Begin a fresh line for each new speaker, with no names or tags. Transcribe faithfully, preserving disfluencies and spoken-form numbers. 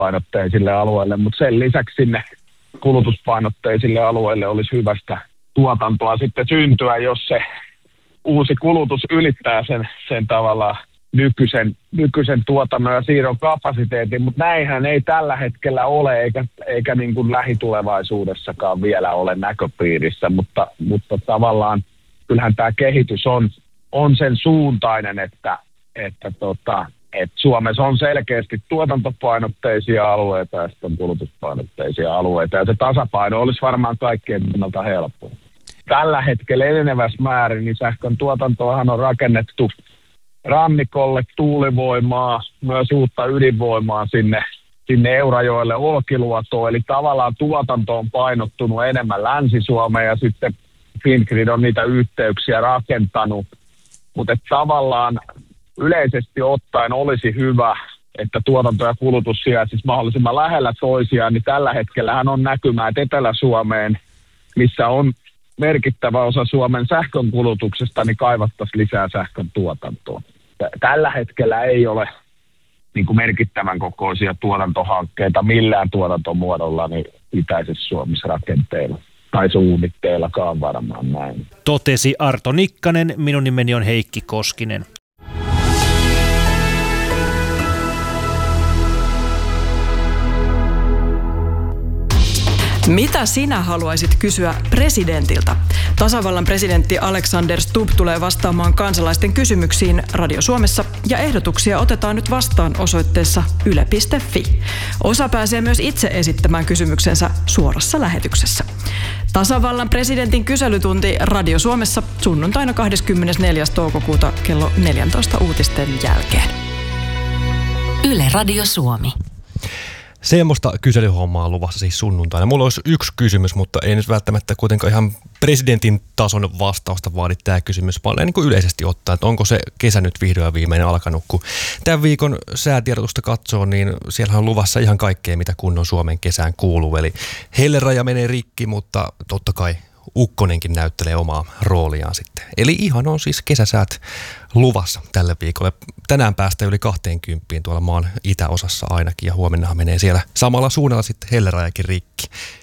tuotantopainotteisille alueille, mutta sen lisäksi sinne kulutuspainotteisille alueille olisi hyvästä tuotantoa sitten syntyä, jos se uusi kulutus ylittää sen, sen tavallaan nykyisen, nykyisen tuotannon ja siirron kapasiteetin, mutta näinhän ei tällä hetkellä ole, eikä, eikä niin kuin lähitulevaisuudessakaan vielä ole näköpiirissä, mutta, mutta tavallaan kyllähän tämä kehitys on, on sen suuntainen, että, että, tota, että Suomessa on selkeästi tuotantopainotteisia alueita ja sitten kulutuspainotteisia alueita, ja se tasapaino olisi varmaan kaikkien kannalta helppoa. Tällä hetkellä enenevässä määrin niin sähkön tuotantoahan on rakennettu rannikolle, tuulivoimaa, myös uutta ydinvoimaa sinne, sinne Eurajoelle, Olkiluotoon, eli tavallaan tuotanto on painottunut enemmän Länsi-Suomeen ja sitten Fingrid on niitä yhteyksiä rakentanut, mutta tavallaan yleisesti ottaen olisi hyvä, että tuotanto ja kulutus sijaitsisi mahdollisimman lähellä toisiaan, niin tällä hetkellähän on näkymää, että Etelä-Suomeen, missä on merkittävä osa Suomen sähkön kulutuksesta, niin kaivattaisiin lisää sähkön tuotantoa. Tällä hetkellä ei ole niin kuin merkittävän kokoisia tuotantohankkeita millään tuotantomuodolla niin itäisessä Suomessa rakenteilla tai suunnitteellakaan varmaan näin.
Totesi Arto Nikkanen, minun nimeni on Heikki Koskinen.
Mitä sinä haluaisit kysyä presidentiltä? Tasavallan presidentti Alexander Stubb tulee vastaamaan kansalaisten kysymyksiin Radio Suomessa ja ehdotuksia otetaan nyt vastaan osoitteessa yle piste fi. Osa pääsee myös itse esittämään kysymyksensä suorassa lähetyksessä. Tasavallan presidentin kyselytunti Radio Suomessa sunnuntaina kahdeskymmenesneljäs toukokuuta kello neljätoista uutisten jälkeen.
Yle Radio Suomi.
Semmoista kyselyhommaa luvassa siis sunnuntaina. Mulla olisi yksi kysymys, mutta ei nyt välttämättä kuitenkaan ihan presidentin tason vastausta vaadi tämä kysymys, vaan niin kuin yleisesti ottaen, että onko se kesä nyt vihdoin ja viimein alkanut. Kun tämän viikon säätiedotusta katsoo, niin siellä on luvassa ihan kaikkea, mitä kunnon Suomen kesään kuuluu. Eli helleraja menee rikki, mutta totta kai ukkonenkin näyttelee omaa rooliaan sitten. Eli ihan on siis kesäsäät luvassa tällä viikolla. Tänään päästään yli kaksikymmentä tuolla maan itäosassa ainakin ja huomennahan menee siellä samalla suunnalla sitten hellerajakin rikki.